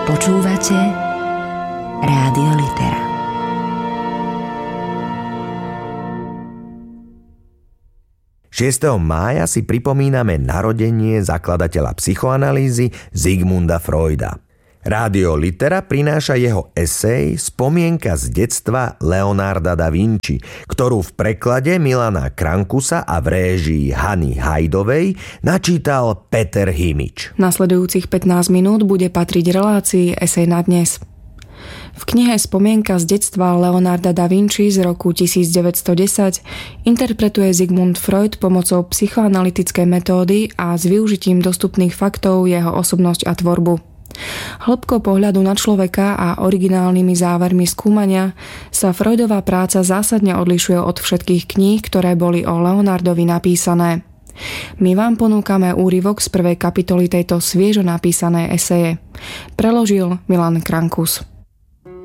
Počúvate Rádio Litera. Mája si pripomíname narodenie zakladateľa psychoanalýzy Sigmunda Freuda. Rádio Litera prináša jeho esej Spomienka z detstva Leonarda da Vinci, ktorú v preklade Milana Krankusa a v réžii Hany Hajdovej načítal Peter Himič. Nasledujúcich 15 minút bude patriť relácii Esej na dnes. V knihe Spomienka z detstva Leonarda da Vinci z roku 1910 interpretuje Sigmund Freud pomocou psychoanalytickej metódy a s využitím dostupných faktov jeho osobnosť a tvorbu. Hĺbkou pohľadu na človeka a originálnymi závermi skúmania sa Freudová práca zásadne odlišuje od všetkých kníh, ktoré boli o Leonardovi napísané. My vám ponúkame úryvok z prvej kapitoly tejto sviežo napísanej eseje. Preložil Milan Krankus.